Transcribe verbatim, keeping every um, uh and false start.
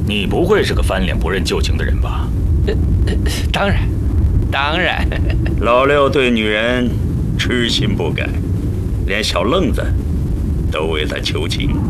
你不会是个翻脸不认旧情的人吧？ 呃呃，当然，当然。 老六对女人痴心不改，连小愣子都为他求情。